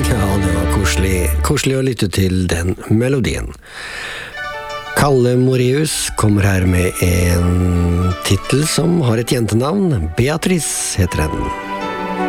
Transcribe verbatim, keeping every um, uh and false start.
Ja, det var koselig, koselig å lytte til den melodien. Kalle Moreus kommer her med en titel som har et jentenavn. Beatrice heter den.